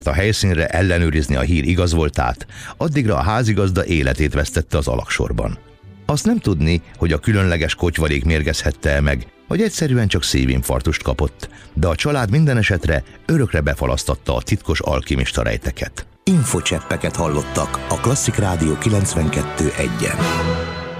a helyszínre ellenőrizni a hír igaz voltát, addigra a házigazda életét vesztette az alagsorban. Azt nem tudni, hogy a különleges kotyvarék mérgezhette meg, vagy egyszerűen csak szívinfarktust kapott, de a család minden esetre örökre befalasztatta a titkos alkimista rejteket. Infocseppeket hallottak a Klasszik Rádió 92.1-en.